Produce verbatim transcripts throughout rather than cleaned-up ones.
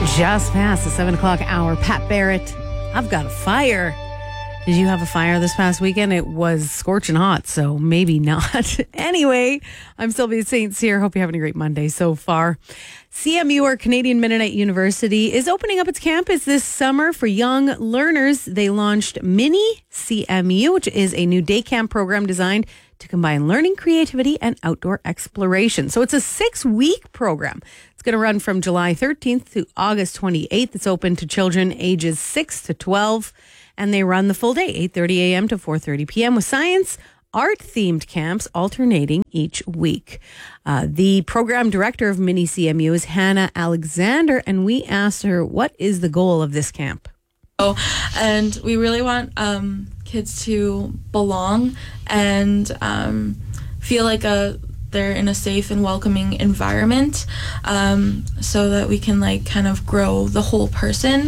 Just past the seven o'clock hour. Pat Barrett, I've got a fire. Did you have a fire this past weekend? It was scorching hot, so maybe not. Anyway, I'm Sylvia Saints here. Hope you're having a great Monday so far. C M U, or Canadian Mennonite University, is opening up its campus this summer for young learners. They launched Mini C M U, which is a new day camp program designed to combine learning, creativity, and outdoor exploration. So it's a six-week program. It's going to run from July thirteenth to August twenty-eighth. It's open to children ages six to twelve. And they run the full day, eight thirty a.m. to four thirty p.m. with science, art-themed camps alternating each week. Uh, the program director of Mini C M U is Hannah Alexander, and we asked her, what is the goal of this camp? Oh, and we really want um, kids to belong and um, feel like a they're in a safe and welcoming environment, um, so that we can like kind of grow the whole person.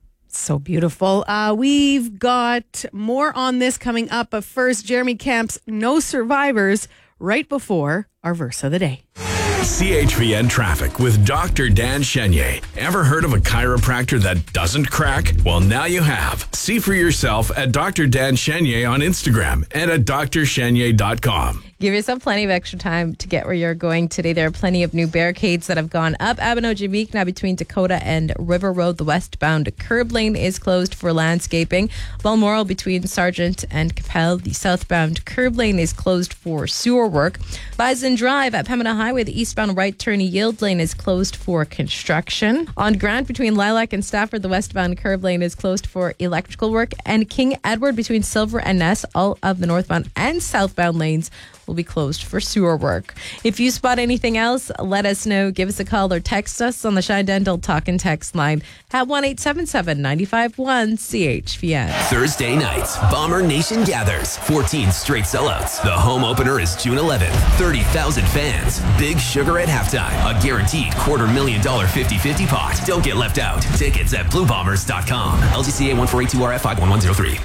So beautiful. Uh, we've got more on this coming up. But first, Jeremy Camp's No Survivors right before our verse of the day. C H V N Traffic with Doctor Dan Chenier. Ever heard of a chiropractor that doesn't crack? Well, now you have. See for yourself at Doctor Dan Chenier on Instagram and at d r chenier dot com. Give yourself plenty of extra time to get where you're going today. There are plenty of new barricades that have gone up. Abinogemeek now between Dakota and River Road. The westbound curb lane is closed for landscaping. Balmoral between Sargent and Capel. The southbound curb lane is closed for sewer work. Bison Drive at Pembina Highway. The eastbound right turn yield lane is closed for construction. On Grant between Lilac and Stafford, the westbound curb lane is closed for electrical work. And King Edward between Silver and Ness, all of the northbound and southbound lanes will be closed for sewer work. If you spot anything else, let us know. Give us a call or text us on the Shine Dental Talk and Text line at one eight seven seven, nine five one, C H V N. Thursday nights, Bomber Nation gathers. fourteen straight sellouts. The home opener is June eleventh. thirty thousand fans. Big Sugar at halftime. A guaranteed quarter million dollar fifty-fifty pot. Don't get left out. Tickets at blue bombers dot com. L G C A one four eight two R F five one one zero three.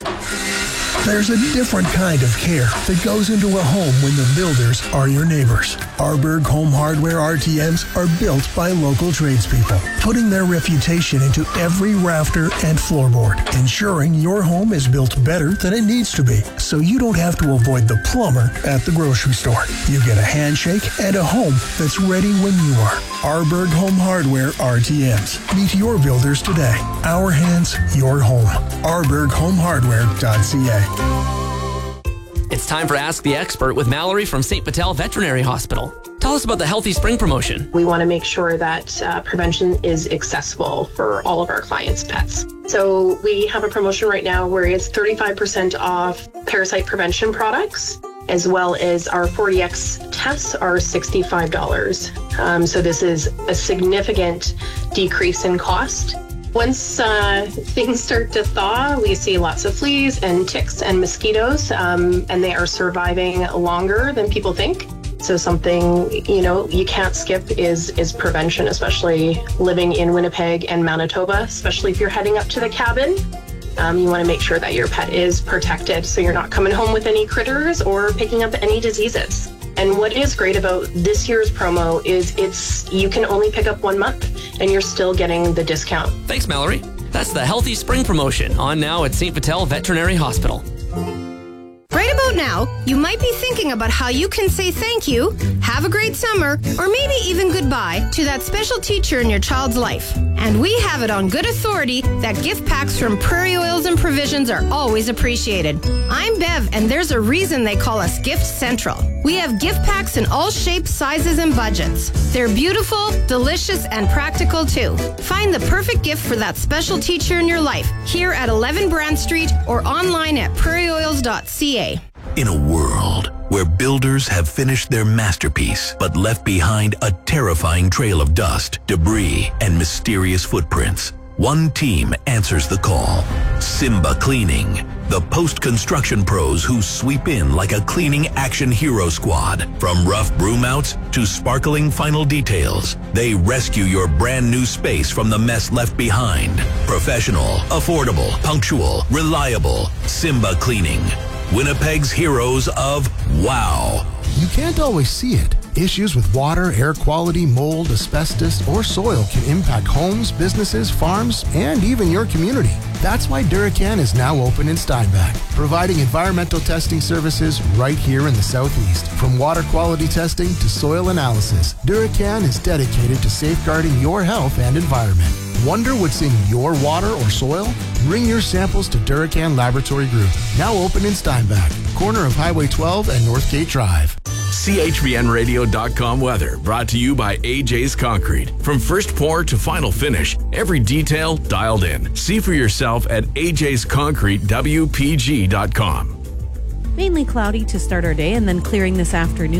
There's a different kind of care that goes into a home when the builders are your neighbors. Arberg Home Hardware R T Ms are built by local tradespeople, putting their reputation into every rafter and floorboard, ensuring your home is built better than it needs to be, so you don't have to avoid the plumber at the grocery store. You get a handshake and a home that's ready when you are. Arberg Home Hardware R T Ms. Meet your builders today. Our hands, your home. arberg home hardware dot c a. It's time for Ask the Expert with Mallory from Saint Patel Veterinary Hospital. Tell us about the Healthy Spring promotion. We want to make sure that uh, prevention is accessible for all of our clients' pets. So we have a promotion right now where it's thirty-five percent off parasite prevention products, as well as our forty X tests are sixty-five dollars. Um, so this is a significant decrease in cost. Once uh, things start to thaw, we see lots of fleas and ticks and mosquitoes, um, and they are surviving longer than people think. So something, you know, you can't skip is is prevention, especially living in Winnipeg and Manitoba, especially if you're heading up to the cabin. Um, you want to make sure that your pet is protected so you're not coming home with any critters or picking up any diseases. And what is great about this year's promo is it's you can only pick up one month and you're still getting the discount. Thanks, Mallory. That's the Healthy Spring promotion on now at Saint Patel Veterinary Hospital. Right about now, you might be thinking about how you can say thank you, have a great summer, or maybe even goodbye to that special teacher in your child's life. And we have it on good authority that gift packs from Prairie Oils and Provisions are always appreciated. I'm Bev, and there's a reason they call us Gift Central. We have gift packs in all shapes, sizes, and budgets. They're beautiful, delicious, and practical too. Find the perfect gift for that special teacher in your life here at eleven Brand Street or online at prairie oils dot c a. In a world where builders have finished their masterpiece but left behind a terrifying trail of dust, debris, and mysterious footprints, one team answers the call. Simba Cleaning. The post-construction pros who sweep in like a cleaning action hero squad. From rough broom outs to sparkling final details, they rescue your brand new space from the mess left behind. Professional, affordable, punctual, reliable. Simba Cleaning. Winnipeg's heroes of wow. you can't always see it. Issues with water, air quality, mold, asbestos, or soil can impact homes, businesses, farms, and even your community. That's why Duracan is now open in Steinbach, providing environmental testing services right here in the Southeast. From water quality testing to soil analysis, Duracan is dedicated to safeguarding your health and environment. Wonder what's in your water or soil? Bring your samples to Duracan Laboratory Group, now open in Steinbach, corner of Highway twelve and Northgate Drive. C H V N radio dot com weather brought to you by A J's Concrete. From first pour to final finish, every detail dialed in. See for yourself at A J's Concrete W P G dot com. Mainly cloudy to start our day and then clearing this afternoon.